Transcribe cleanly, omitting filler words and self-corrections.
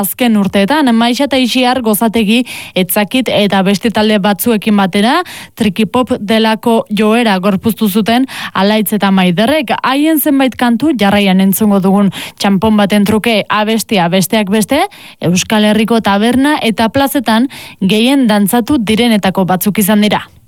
Azken urteetan, Maixa eta Ixiar Gozategi Etzakit eta beste talde batzuekin batera, trikipop delako joera gorpuztu zuten Alaitz eta Maiderrek. Haien zenbait kantu jarraian entzungo dugun txanpon baten truke abestia besteak beste, Euskal Herriko taberna eta plazetan gehien dantzatu direnetako batzuk izan dira.